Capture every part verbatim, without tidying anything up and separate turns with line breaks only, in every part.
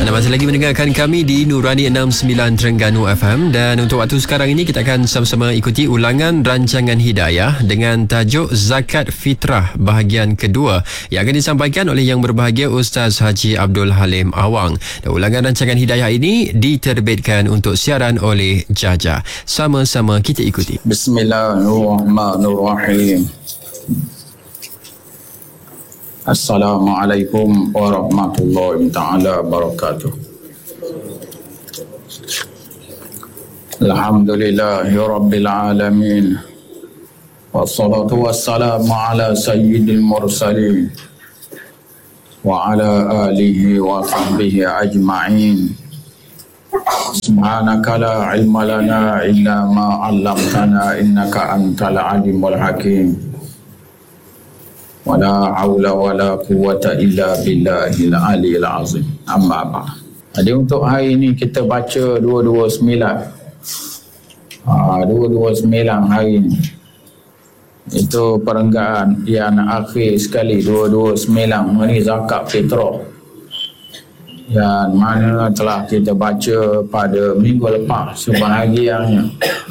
Anda masih lagi mendengarkan kami di Nurani enam puluh sembilan Terengganu F M, dan untuk waktu sekarang ini kita akan sama-sama ikuti ulangan rancangan Hidayah dengan tajuk Zakat Fitrah bahagian kedua yang akan disampaikan oleh yang berbahagia Ustaz Haji Abdul Halim Awang. Dan ulangan rancangan Hidayah ini diterbitkan untuk siaran oleh Jaja. Sama-sama kita ikuti.
Bismillahirrahmanirrahim. Assalamualaikum warahmatullahi ta'ala wabarakatuh. Alhamdulillahi rabbil alamin. Wassalatu wassalamu ala sayyidil mursalin wa ala alihi wa sahbihi ajma'in. Subhanaka la ilma lana illa ma 'allamtana innaka antal alimul hakim. Wala haula wala quwwata illa billahil aliyil azim. Amma ba'd. Jadi untuk hari ini kita baca dua dua sembilan. Ah dua dua sembilan hari ini. Itu perenggan yang akhir sekali dua dua sembilan mengenai zakat fitrah. Yang mana telah kita baca pada minggu lepas sebahagiannya.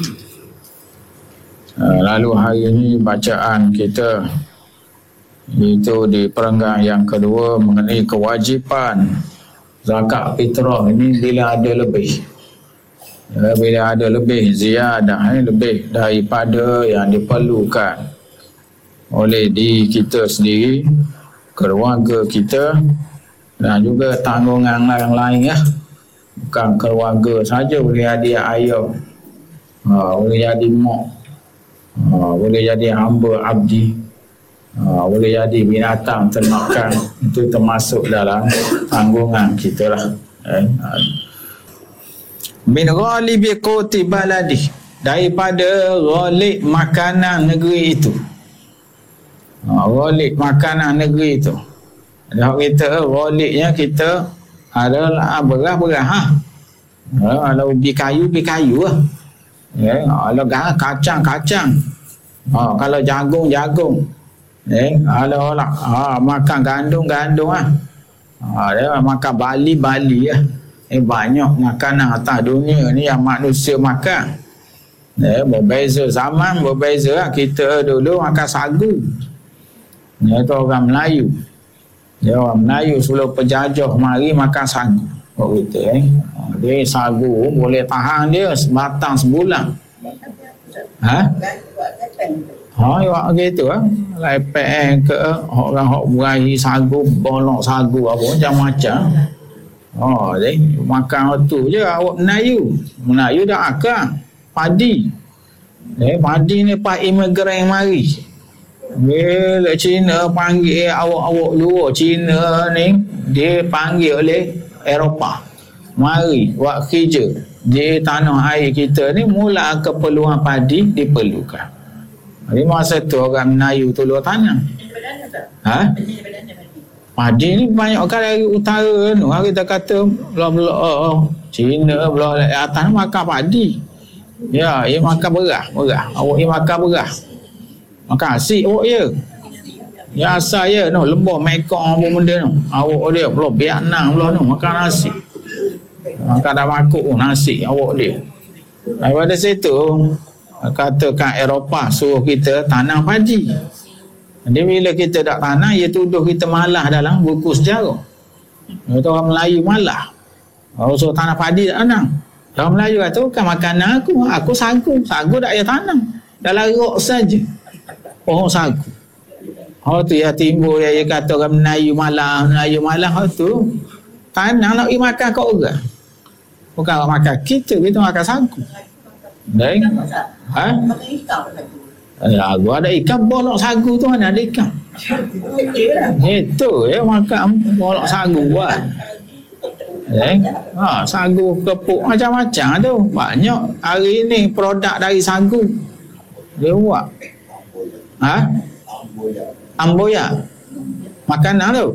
Lalu hari ini bacaan kita itu di perenggan yang kedua mengenai kewajipan zakat fitrah ini bila ada lebih. Ya, bila ada lebih ziyadah, eh, lebih daripada yang diperlukan oleh diri kita sendiri, keluarga kita dan juga tanggungan yang lain ya. Bukan keluarga saja, boleh jadi ayah, ha, boleh jadi mak, ha, boleh jadi hamba abdi, ha, boleh jadi binatang ternakan. Itu termasuk dalam tanggungan kita lah. Eh, min ghalibi quti baladi, daripada ghalib makanan negeri itu. Ha, ghalib makanan negeri itu. Dah kita ghalibnya kita adalah beras-beras ha. Kalau ubi kayu, ubi kayu lah. Ya, kalau kacang-kacang. Ha, kalau jagung-jagung. Eh, kalau orang ha, makan gandum-gandum ah. Ha, dia makan bali-bali lah. Eh, banyak makanan atas dunia ni yang manusia makan. Eh, berbeza zaman, berbeza lah. Kita dulu makan sagu. Dia tu orang Melayu. Dia orang Melayu sebelum penjajah mari makan sagu. Oh, gitu, eh. Dia sagu boleh tahan dia sebatang sebulan. Ha? Ha, ya gitu ah. Lepek ke orang hok berai sagu, bolong sagu apa macam-macam. Oh, jadi makan tu je awak Melayu. Melayu dah akak padi. Eh, padi ni pak imigran mari. Bila Cina panggil awak-awak luar Cina ni, dia panggil oleh Eropah. Mari buat kerja di tanah air kita ni, mula keperluan padi diperlukan. Jadi masa tu orang Melayu tu luar tanah. Ha? Padi ni banyak kan dari utara tu. Kita kata belah-belah Cina, belah atas makan padi. Ya, ia makan beras, beras. Awak ia makan beras. Makan asyik awak ya. Ya asal ya no, lembah mekong apa benda tu. Awak dia belah Vietnam belah tu makan nasi. Makan dah makuk nasi awak dia. Daripada situ katakan Eropah suruh kita tanam padi. Jadi bila kita tak tanam, ia tuduh kita malah dalam buku sejarah. Itu orang Melayu malah. Orang suruh tanam padi tak tanam. Orang Melayu kata, bukan makanan aku. Aku sagu. Sagu tak payah tanam. Dalam rok saja. Pohon sagu. Oh tu ya timbul dia kata orang Melayu malah. Melayu malah tu. Tanam nak pergi makan kat orang. Bukan orang makan kita. Kita makan sagu. Baik. Ha? Ya, gua ada ikan bolok sagu tu, mana ada ikan. Itu ya makan bolok sagu buat. Eh, ha, sagu kepuk macam-macam tu. Banyak hari ni produk dari sagu. Dia buat. Ha? Amboya. Makanan tu.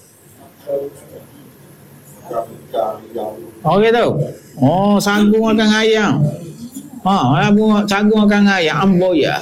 Oh gitu. Oh, sagu makan ayam. Ha, sagu makan ayam amboya.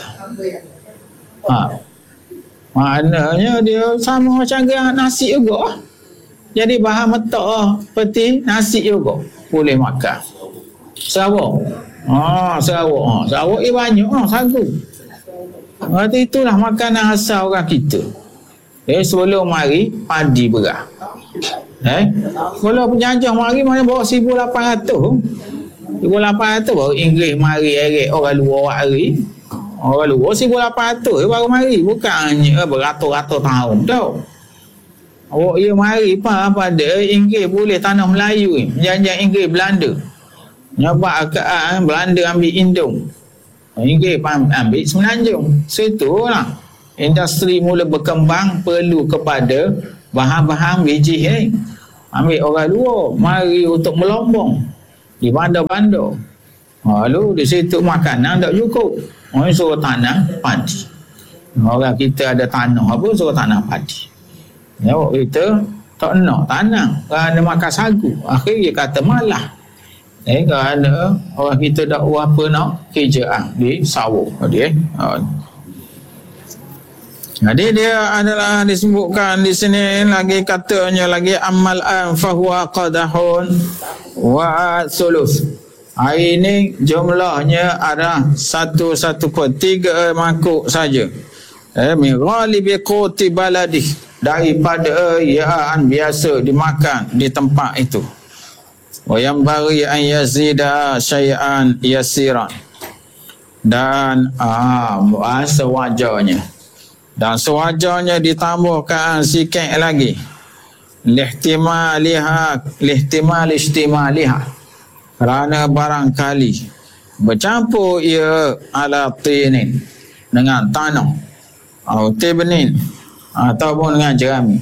Ha. Maknanya dia sama macam nasi juga. jadi bahan metok seperti nasi juga boleh makan. Sarawak. Ah, Sarawak. Ah, Sarawak ni banyak ah sagu. Berarti itulah makanan asal orang kita. Eh, sebelum mari padi beras. Eh, kalau penjajah mari mana bawa seribu lapan ratus. seribu lapan ratus baru Inggeris mari eret orang luar hari. Orang luar seribu lapan ratus baru mari, bukannya beratus-ratus tahun tau. Awak ia mari apa pada Inggeris boleh tanah Melayu ni. Penjajah Inggeris Belanda. Nyabak keadaan Belanda ambil Indung. Inggeris ambil Semenanjung. Situlah industri mula berkembang, perlu kepada bahan-bahan biji ni. Ambil orang luar mari untuk melombong di bandar-bandar. Lalu di situ makanan tak cukup. Orang suruh tanam padi. Orang kita ada tanah apa suruh tanam padi. Jawab kita tak nak tanam kerana makan sagu. Akhirnya kata malah. Eh, kerana orang kita tak apa nak kerjaan di sawah dia. Jadi dia adalah disebutkan di sini lagi katanya lagi amal an fahuwa qadahun wa sulus. Hari ini jumlahnya ada satu satu per tiga mangkuk saja. Eh, min ghalibi quti baladi, daripada yaan biasa dimakan di tempat itu. Wa yang bari an yazida syai'an yasiran, dan ah sewajarnya dan sewajarnya ditambahkan sikit lagi lihtimaliha lihtimal istimaliha, kerana barangkali bercampur ia ala tinin, dengan tanah, atau tibnin, ataupun dengan jerami,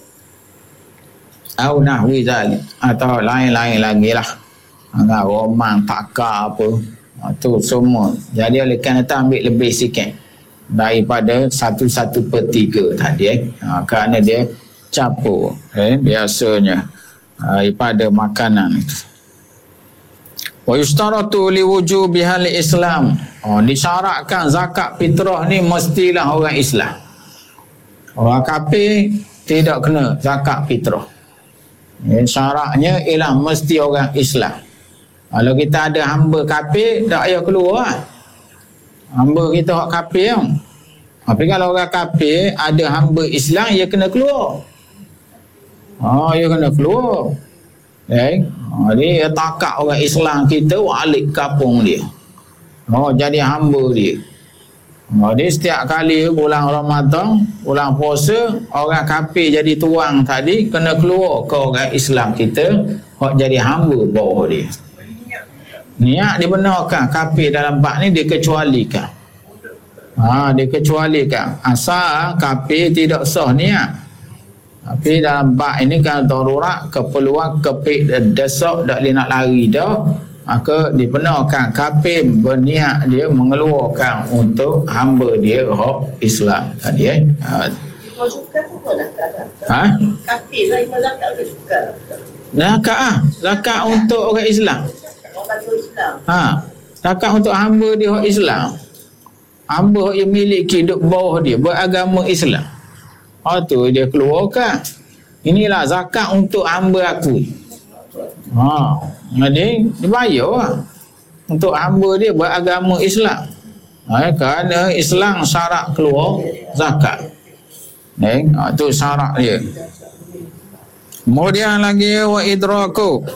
atau nahwi zalik, atau lain-lain lagi lah, agak romang, takar apa, itu semua. Jadi oleh kerana itu ambil lebih sikit daripada satu satu per tiga tadi, eh. Ha, kerana dia campur, eh, biasanya daripada makanan itu. Wa yustaratu liwujubihal Islam. Oh, disyaratkan zakat fitrah ni mestilah orang Islam. Orang kafir tidak kena zakat fitrah. Ya, syaratnya ialah mesti orang Islam. Kalau kita ada hamba kafir, tak payah keluar. Hamba kita orang kafir. Tapi kalau orang kafir ada hamba Islam, ia kena keluar. Oh, ia kena keluar. Eh, oh, dia takak orang Islam kita balik kampung dia. Oh, jadi hamba dia. Oh, dia setiap kali bulan Ramadan, bulan puasa, orang kafir jadi tuang tadi kena keluar ke orang Islam kita, hok jadi hamba bawah dia. Niat dibenarkan, kafir dalam bab ni dikecualikan. Ha, dikecualikan. Asal kafir tidak sah niat. Tapi dalam bab ini kan darurat, keperluan, kepik desak, tak boleh nak lari dah, maka dibenarkan kafir berniat dia mengeluarkan untuk hamba dia hak Islam tadi, eh. Ha. Ha?
Kafir lah yang zakat boleh suka.
Zakat ah, zakat untuk orang Islam. Ha, zakat untuk hamba dia hak Islam. Hamba yang miliki duk bawah dia beragama Islam. Oh tu dia keluarkan. Inilah zakat untuk hamba aku. Ha, jadi dia bayar lah. Untuk hamba dia beragama Islam. Ha, kerana Islam syarat keluar zakat. Eh, ha, tu syarat dia. Kemudian lagi wa idraku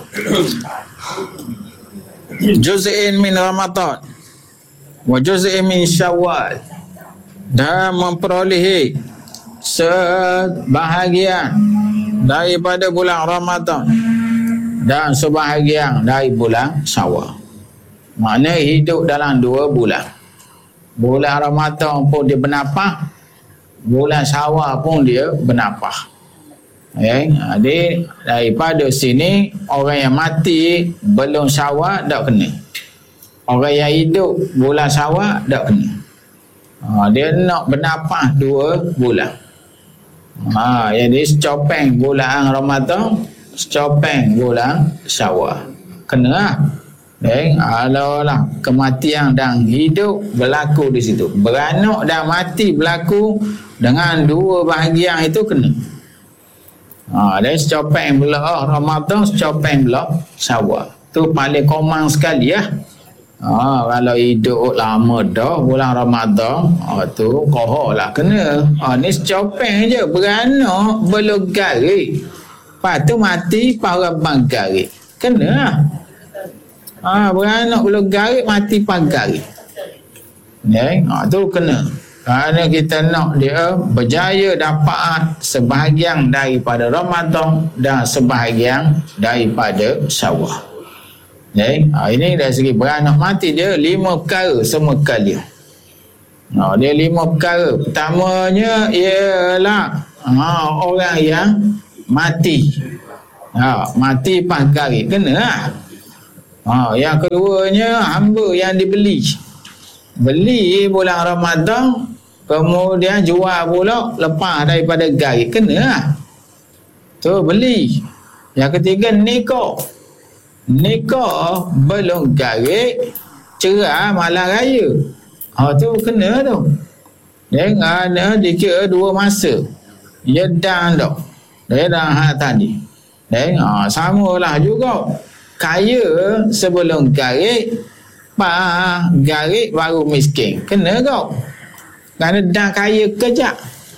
juz'in min Ramadan wa juz'in min Syawal, dan memperolehi sebahagian daripada bulan Ramadan dan sebahagian dari bulan Syawal. Maknanya hidup dalam dua bulan. Bulan Ramadan pun dia bernafas, bulan Syawal pun dia bernafas. Okay. Jadi daripada sini orang yang mati belum Syawal tak kena. Orang yang hidup bulan Syawal tak kena. Ha, dia nak bernafas dua bulan. Ha, jadi secopeng bulan Ramadan, secopeng bulan Syawal. Kena lah. Eh, kalau lah kematian dan hidup berlaku di situ. Beranak dan mati berlaku dengan dua bahagian itu kena. Ha, dan secopeng pula Ramadan, secopeng pula Syawal. Tu paling komang sekali ya. Ha, kalau hidup lama dah bulan Ramadan, ha, tu kohor lah kena. Ha, ni secopeng je, beranak belum garik. Lepas tu mati para bang garik. Kena lah. Ha, beranak belum garik, mati para garik. Ya, ha, tu kena. Kerana kita nak dia berjaya dapat sebahagian daripada Ramadan dan sebahagian daripada Syawal. Okay. Ha, ini dari segi beranak mati dia lima perkara semua kali. Ha, dia lima perkara. Pertamanya ialah ha, orang yang mati. Ha, mati pangkari. Kena lah. Ha, yang keduanya hamba yang dibeli. Beli bulan Ramadan, kemudian jual pula lepas daripada garik. Kena lah. Tu beli. Yang ketiga nikah. Nikah belum garik, cerai malam raya. Ha, tu kena tu. Dia ada dikira dua masa. Dia dah dah. Dia dah hak tadi. Dia ha, samalah juga. Kaya sebelum garik, pas garik baru miskin. Kena kau. Kerana dah kaya kejap.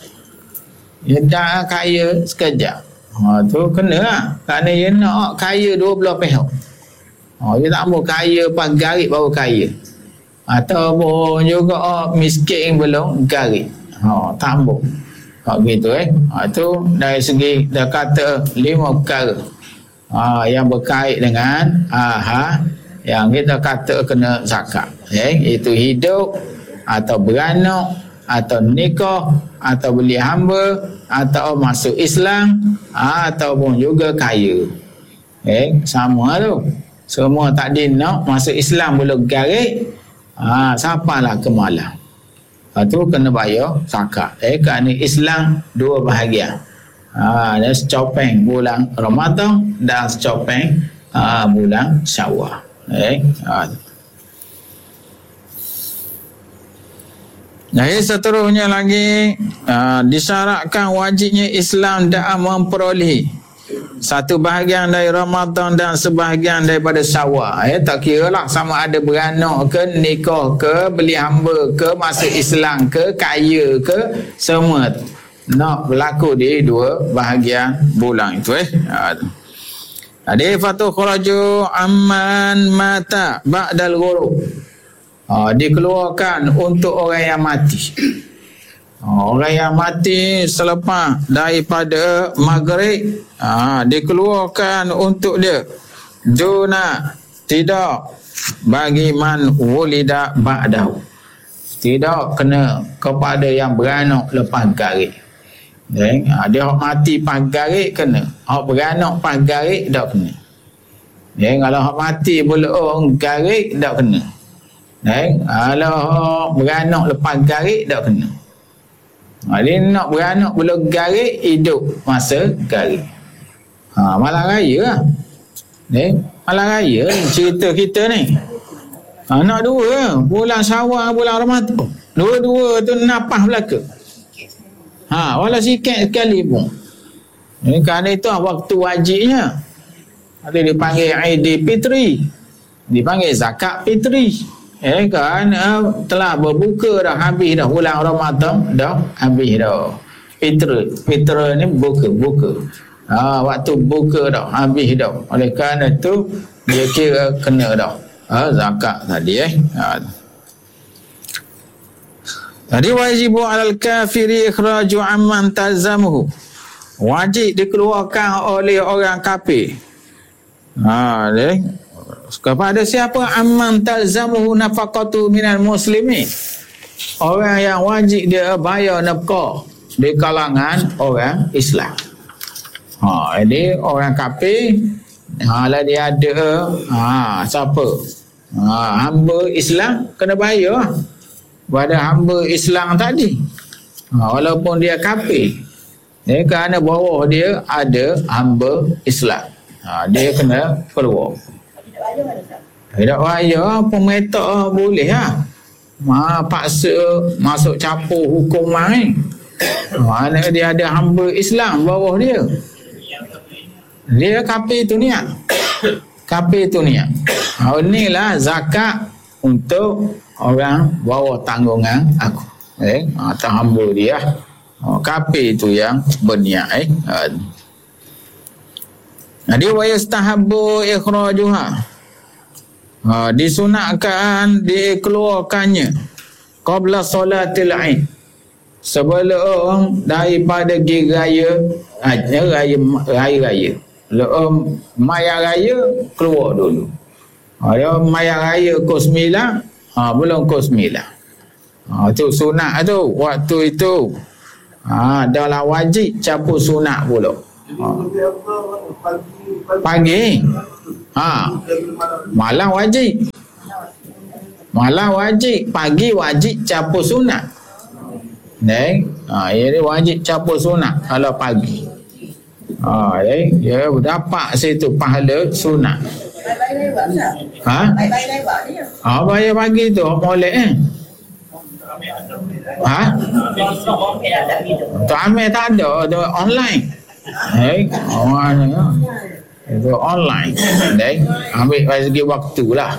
Dia dah kaya sekejap. Ha, tu kena lah. Kerana dia nak kaya dua belah pihak. Ha, dia tak mau kaya pas garik baru kaya. Ataupun juga oh, miskin belum garik. Ha, tak mau. Ha, gitu eh. Ha, tu dari segi dah kata lima perkara. Ha, yang berkait dengan aha, yang kita kata kena zakat. Eh, itu hidup atau beranak atau nikah atau beli hamba atau masuk Islam ataupun juga kaya. Eh, sama tu. Semua tak nak masuk Islam belum garik. Ha, siapalah kemalah. Ha, tu kena bayar zakat. Eh, kerana Islam dua bahagian. Ha, ada secopeng bulan Ramadan dan secopeng ha, bulan Syawal. Eh, ha. Jadi seterusnya lagi uh, disyaratkan wajibnya Islam dalam memperoleh satu bahagian dari Ramadan dan sebahagian daripada Syawal. Eh, tak kira lah sama ada beranak ke, nikah ke, beli hamba ke, masuk Islam ke, kaya ke, semua nak berlaku di dua bahagian bulan itu eh. Jadi fatu kharaju amman mata ba'dal ghurub. Ha, dikeluarkan untuk orang yang mati. Ha, orang yang mati selepas daripada maghrib, ha, dikeluarkan untuk dia. Duna tidak bagi man wulida ba'dahu. Tidak kena kepada yang beranak lepas garik. Eh, ha, dia mati pas garik kena. Hak beranak pas garik tak kena. Eh, kalau hak mati belum garik tak kena. Eh, kalau hak beranak lepas garik tak kena. Ha, dia nak beranak belum garik hidup masa garik. Ha, malam raya lah. Eh, malam raya ni cerita kita ni. Ha, nak dua bulan Syawal bulan Ramadan. Dua-dua tu napah belaka. Ha, walau sikit sekali pun. Ini kerana itu waktu wajibnya. Ada dipanggil Aidil Fitri. Dipanggil zakat fitri. Eh, kerana telah berbuka dah, habis dah bulan Ramadan, dah habis dah. Fitri, fitri ni buka, buka. Ha, waktu buka dah, habis dah. Oleh kerana itu, dia kira kena dah. Ha, zakat tadi eh. Ha. Jadi wajib alal kafiri ikhraju amman tazamuhu. Wajib dikeluarkan oleh orang kafir. Ha, deh. Kepada siapa amman tazamuhu nafaqatu minal muslimin. Orang yang wajib dia bayar nafkah di kalangan orang Islam. Ha, jadi orang kafir, ha, lah dia ada ha, siapa? Ha, hamba Islam kena bayar pada hamba Islam tadi. Ha, walaupun dia kafir. Ya, kerana bawah dia ada hamba Islam. Ha, dia kena keluar. Tidak bayar, pemerintah boleh lah. Ha, paksa masuk capur hukuman ni. Mana dia ada hamba Islam bawah dia. Dia kafir tu niat. Kafir tu niat. Oh, inilah zakat untuk orang bawah tanggungan aku. Eh, atau hamba dia. Oh, kafir tu yang berniat eh. Jadi wa yastahabbu ikhrajuha. Ha, disunatkan dikeluarkannya qabla solatil Aid. Sebelum daripada pergi raya raya raya raya. Belum maya raya keluar dulu. Ha, maya raya pukul sembilan, ha, belum pukul sembilan. Ha, tu sunat tu waktu itu. Ha, dah lah wajib capur sunat pula. Ha. Pagi. Ha. Malam wajib. Malam wajib, pagi wajib capur sunat. Neng, ha, ini wajib capur sunat kalau pagi. Ha, eh, dia dapat situ pahala sunat. Ha? Ha, bayar pagi tu molek eh. Ha? Tu ambil tak ada, tu online. Eh, orang ni itu online. Dek, ambil dari segi waktu lah.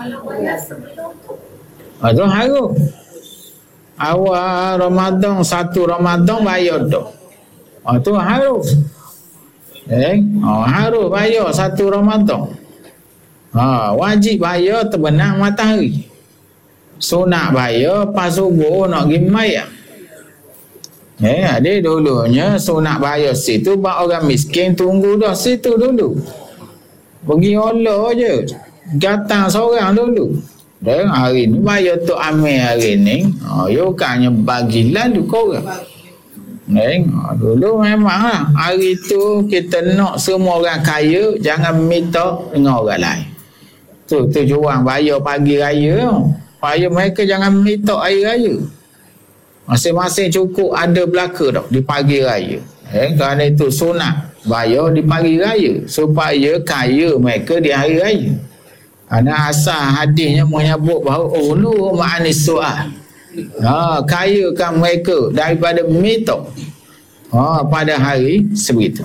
Itu harus. Awal Ramadan, satu Ramadan bayar tu. Itu harus. Eh, oh, harus bayar satu Ramadan. Ha, wajib bayar terbenam matahari. Sunat bayar pas subuh nak pergi mayang. Eh, ada dulunya sunat bayar situ bak orang miskin tunggu dah situ dulu. Pergi Allah je. Datang seorang dulu. Dan hari ni bayar tu amil hari ni. Oh, ya bukannya bagi lalu korang. Eh, dulu memanglah hari tu kita nak semua orang kaya, jangan minta dengan orang lain. Tu tujuan bayar pagi raya. Supaya mereka jangan minta air raya. Masing-masing cukup ada belaka dah di pagi raya. Eh, kerana itu sunat bayar di pagi raya supaya kaya mereka di hari raya. Kerana asal hadisnya menyebut bahawa oh nu ma'anis su'ah. Ha, kayakan mereka daripada minta. Ha, pada hari sebegitu.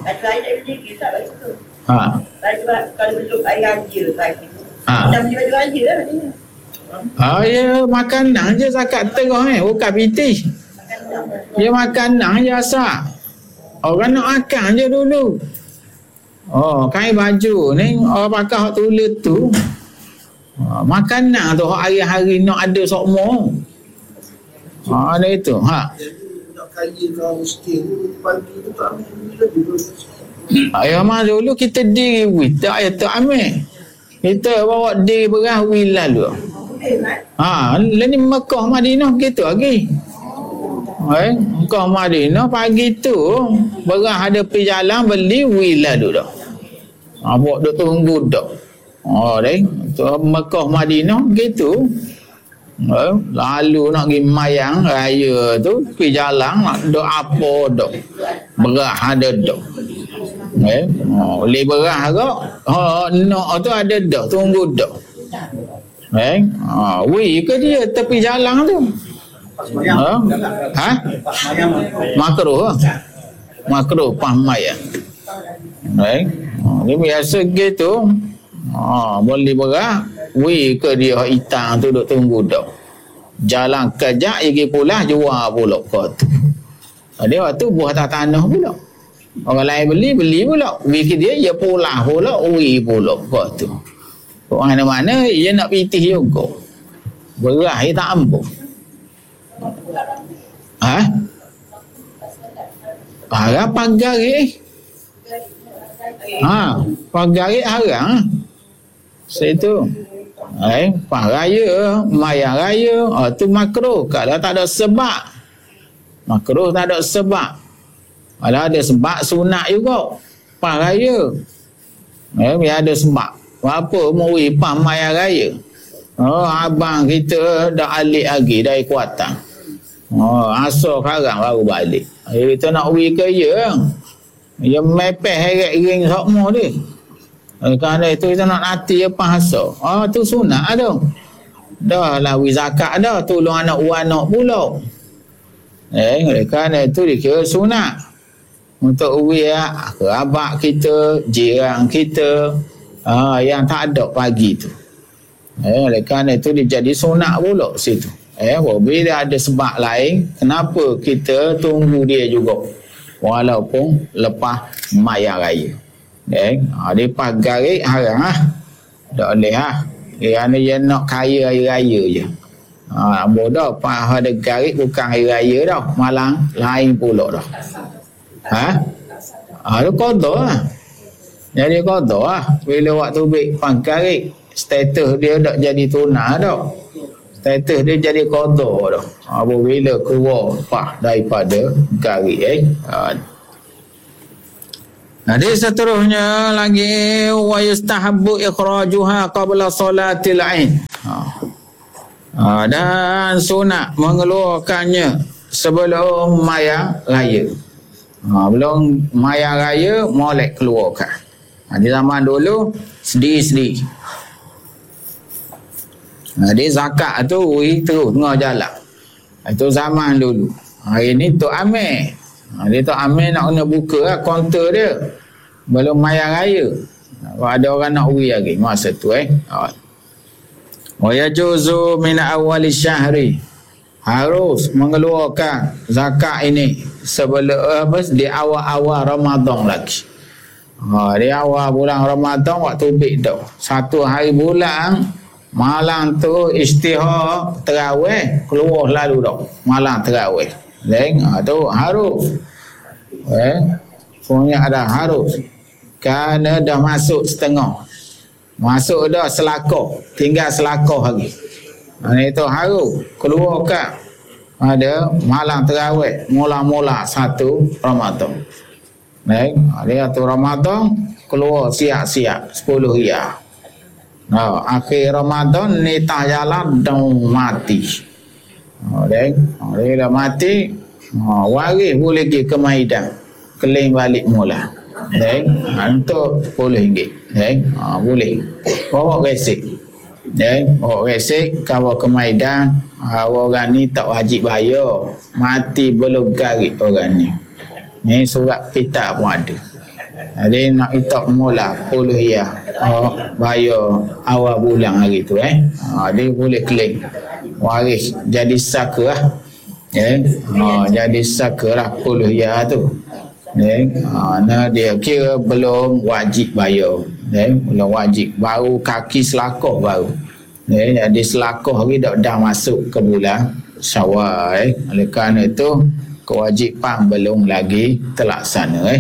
Ha.
Kalau belum air raya lagi.
Ha.
Dah beli baju raya lah maknanya.
Ah, ya makanan je zakat terah eh, bukan piti. Ya makanan je asal. Orang nak makan je dulu. Oh, kain baju ni orang pakai hak tulis tu. Ah, makanan tu hak hari-hari nak ada sokmo. Ah, ada itu. Ha.
Nak kaya kau miskin pagi tu tak ambil.
Ayah mah dulu kita diri tak ayah tak ambil. Kita bawa diri beras wilan dulu. Ha, lain ni Mekah Madinah gitu lagi. Eh, Mekah Madinah pagi tu beras ada pergi jalan beli wilan dulu. Ha, bawa duk tunggu dak. Oh, deh. Tu Mekah Madinah gitu. Eh, lalu nak pergi mayang raya tu pergi jalan nak duk apa dak. Beras ada dak. Eh, oh, beli beras ke? Ha, nak tu ada dak, tunggu dak. Eh, ha, weh ke dia tepi jalan tu? Ha? Ha? Makruh. Makruh pahmaya. Eh, ha, dia biasa gitu. Ha, boleh beras, weh ke dia hitam tu duk tunggu dak. Jalan kejap pergi pula jual pula kau tu. Dia waktu buah atas tanah pula. Orang lain beli, beli pula. Weh ke dia, dia pula pula, weh pula kau tu. Kok mana-mana dia nak pitih juga. Beras dia tak ampuh. Ha? Harap pagari. Ha, pagari harap. Situ. Eh, pas raya, maya raya, oh, tu makruh. Kalau tak ada sebab. Makruh tak ada sebab. Kalau ada sebab sunat juga. Pas raya. Eh, biar ada sebab. Apa mau ipah maya raya. Oh, abang kita dah alik lagi dari Kuantan. Oh, asal sekarang baru balik. Eh, kita nak pergi ke ya. Ya mepeh heret ring sokmo dia. Eh, kerana itu kita nak nanti apa asal. Oh, tu sunat tu. Dah lah wi zakat dah, tolong anak anak pula. Eh, kerana itu dikira sunat. untuk uya kerabat kita, jiran kita uh, yang tak ada pagi tu. Eh, oleh kerana itu dia jadi sunat pula situ. Eh, bila ada sebab lain, kenapa kita tunggu dia juga walaupun lepas maya raya. Eh, ha, dia pas garik haram ah. Tak boleh ah. Dia dia nak kaya hari raya je. Ha, bodoh pas ada garik bukan hari raya dah, malang lain pula dah. Ha? Ha, dia qada lah. Jadi qada lah. Bila waktu baik pas garik, status dia tak jadi tunai dah. Status dia jadi qada dah. Apabila keluar pah daripada garik eh. Ha. Hadis seterusnya lagi wa yustahabbu ikhrajuha qabla salatil ain. Ha. Ha, dan sunat mengeluarkannya sebelum maya raya. Ha, belum maya raya molek keluarkan. Ha, di zaman dulu sedih-sedih. Ha, di zakat tu ui terus tengah jalan. Itu zaman dulu. Hari ni Tok Amir. Ha, dia Tok Amir nak kena buka lah kaunter dia. Belum maya raya. Ha, ada orang nak ui lagi masa tu eh. Ha. Wa yajuzu min awwali syahri. Harus mengeluarkan zakat ini sebelum apa di awal-awal Ramadan lagi. Ha, di awal bulan Ramadan waktu bid dah. Satu hari bulan malam tu istihar tarawih keluar lalu dah. Malam tarawih. Leng ha, tu harus. Eh, punya ada harus. Kerana dah masuk setengah. Masuk dah selakor, tinggal selakor lagi. Ini itu harus keluarkan ada malam tarawih mula-mula satu Ramadan. Baik, dia tu Ramadan keluar siap-siap sepuluh riyal. Nah, akhir Ramadan ni tak jalan dan mati. Baik, dia dah mati, waris boleh pergi ke Maidan, keling balik mula. Baik, untuk sepuluh ringgit. Baik, boleh. Bawa resik. Ya, bawa resik kalau ke Maidan, orang ni tak wajib bayar. Mati belum garik orang ni. Ni surat kita pun ada. Jadi nak itak mula sepuluh riyal. Oh, bayar awal bulan hari tu eh. Ha, dia boleh claim waris jadi saka lah. Ya, ha, jadi saka lah sepuluh riyal tu. Ya, ha, nah dia kira belum wajib bayar. Ya, belum wajib. Baru kaki selakor baru. Ya, jadi selakor hari dah, dah masuk ke bulan Syawal. Eh. Oleh kerana itu kewajipan belum lagi terlaksana. Eh.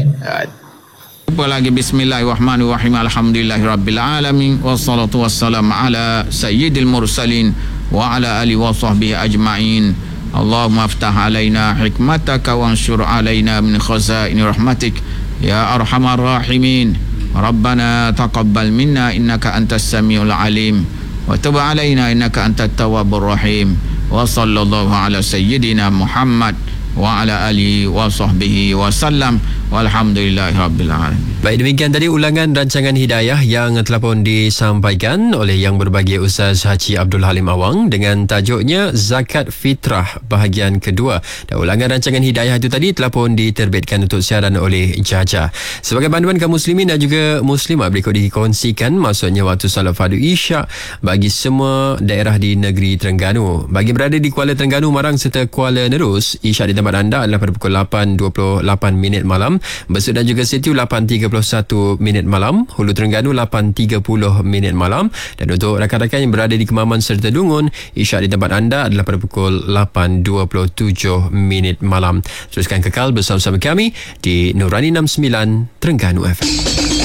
Apa lagi bismillahirrahmanirrahim. Alhamdulillahirabbil alamin wassalatu wassalamu ala sayyidil mursalin wa ala alihi wa sahbihi ajma'in. Allahumma aftah alaina hikmataka wanshur alaina min khazaini rahmatik ya arhamar rahimin. Rabbana taqabbal minna innaka antas samiul alim wa tub alaina innaka antat tawwabur rahim. Wa sallallahu ala sayyidina Muhammad wa ala alihi wa sahbihi wa sallam walhamdulillahi rabbil alamin.
Baik, demikian tadi ulangan rancangan Hidayah yang telah pun disampaikan oleh Yang Berbahagia Ustaz Haji Abdul Halim Awang dengan tajuknya Zakat Fitrah bahagian kedua. Dan ulangan rancangan Hidayah itu tadi telah pun diterbitkan untuk siaran oleh Jaja. Sebagai panduan kaum muslimin dan juga muslimat, berikut dikongsikan maksudnya waktu salat fardu Isyak bagi semua daerah di negeri Terengganu. Bagi berada di Kuala Terengganu, Marang serta Kuala Nerus, Isyak di tempat anda adalah pada pukul lapan dua puluh lapan minit malam. Besut dan juga Sitiu lapan tiga puluh satu minit malam. Hulu Terengganu lapan tiga puluh minit malam. Dan untuk rakan-rakan yang berada di Kemaman serta Dungun, Isyak di tempat anda adalah pada pukul lapan dua puluh tujuh minit malam. Teruskan kekal bersama-sama kami di Nurani enam puluh sembilan Terengganu F M.